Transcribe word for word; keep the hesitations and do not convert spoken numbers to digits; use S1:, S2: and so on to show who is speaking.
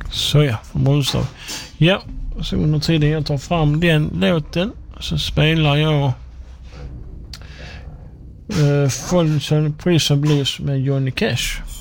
S1: Så ja, från Brunstad. Ja, så under tiden jag tar fram den låten så spelar jag uh, Folsom Prison Blues med Johnny Cash.